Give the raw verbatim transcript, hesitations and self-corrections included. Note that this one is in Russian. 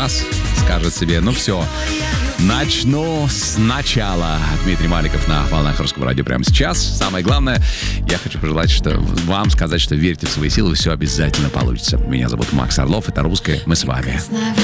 раз скажет себе, ну все, начну сначала. Дмитрий Маликов на волнах Русского радио прямо сейчас. Самое главное, я хочу пожелать, что вам сказать, что верьте в свои силы, все обязательно получится. Меня зовут Макс Орлов, это «Русское», мы с вами.